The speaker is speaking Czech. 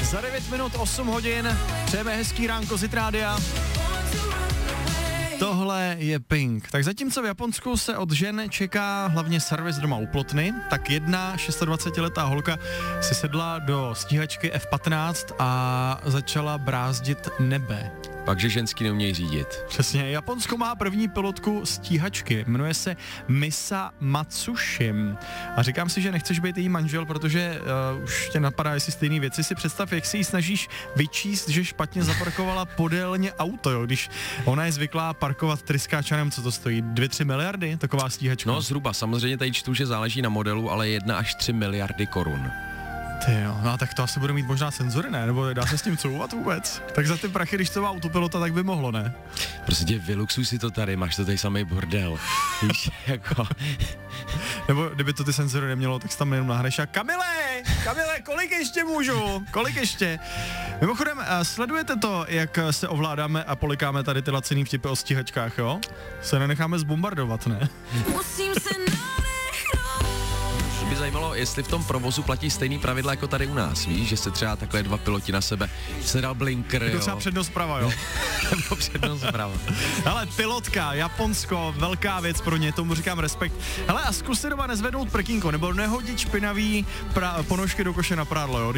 Za 9 minut 8 hodin. Přejeme hezký ránko z Hit Rádia. Tohle je Pink. Tak zatímco v Japonsku se od žen čeká hlavně servis doma u plotny, tak jedna 26letá holka si sedla do stíhačky F-15 a začala brázdit nebe. Takže ženský neumějí řídit. Přesně, Japonsko má první pilotku stíhačky, jmenuje se Misa Matsushim. A říkám si, že nechceš být její manžel, protože už tě napadá, jestli stejné věci. Si představ, jak si ji snažíš vyčíst, že špatně zaparkovala podélně auto, jo? Když ona je zvyklá parkovat tryskáčanem, co to stojí, 2-3 miliardy, taková stíhačka. No zhruba, samozřejmě tady čtu, že záleží na modelu, ale 1 až 3 miliardy korun. Ty jo, no tak to asi bude mít možná senzory, ne? Nebo dá se s tím couvat vůbec? Tak za ty prachy, když to má autopilota, tak by mohlo, ne? Prostě vyluxuj si to tady, máš to tady samý bordel. Víš, jako... Nebo kdyby to ty senzory nemělo, tak jsi tam jenom nahreš a Kamile, kolik ještě můžu? Kolik ještě? Mimochodem, sledujete to, jak se ovládáme a polikáme tady ty laciný vtipy o stíhačkách, jo? Se nenecháme zbombardovat, ne? Musím se Mě by zajímalo, jestli v tom provozu platí stejný pravidla jako tady u nás, víš, že se třeba takhle 2 piloti na sebe, se dal blinker, Jako třeba přednost prava, jo? Nebo přednost prava. Hele, pilotka, Japonsko, velká věc pro ně, tomu říkám respekt. Hele, a zkus si doma nezvednout prkínko, nebo nehodit špinavý ponožky do koše na prádlo, jo?